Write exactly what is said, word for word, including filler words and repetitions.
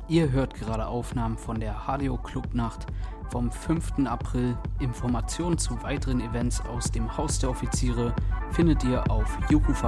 Ihr hört gerade Aufnahmen von der H D O Clubnacht vom fünften April. Informationen zu weiteren Events aus dem Haus der Offiziere findet ihr auf jukufa